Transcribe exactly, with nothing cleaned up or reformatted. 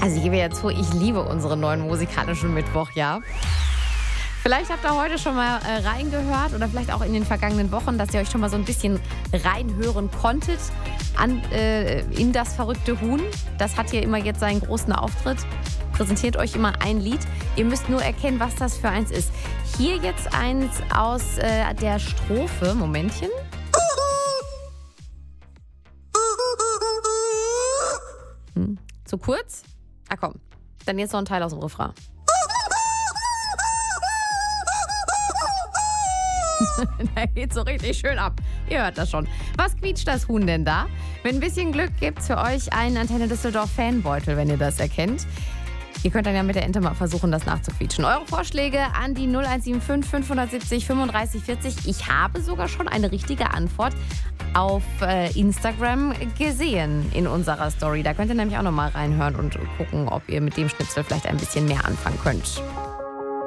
Also ich gebe ja zu, ich liebe unseren neuen musikalischen Mittwoch, ja. Vielleicht habt ihr heute schon mal äh, reingehört oder vielleicht auch in den vergangenen Wochen, dass ihr euch schon mal so ein bisschen reinhören konntet an, äh, in das verrückte Huhn. Das hat hier immer jetzt seinen großen Auftritt, präsentiert euch immer ein Lied. Ihr müsst nur erkennen, was das für eins ist. Hier jetzt eins aus äh, der Strophe. Momentchen. Hm, zu kurz? Ah komm, dann jetzt noch ein Teil aus dem Refrain. Da geht's so richtig schön ab. Ihr hört das schon. Was quietscht das Huhn denn da? Mit ein bisschen Glück gibt's für euch einen Antenne Düsseldorf Fanbeutel, wenn ihr das erkennt. Ihr könnt dann ja mit der Ente mal versuchen, das nachzuquietschen. Eure Vorschläge an die null eins sieben fünf, fünf sieben null, fünfunddreißig vierzig. Ich habe sogar schon eine richtige Antwort auf äh, Instagram gesehen in unserer Story. Da könnt ihr nämlich auch noch mal reinhören und gucken, ob ihr mit dem Schnipsel vielleicht ein bisschen mehr anfangen könnt.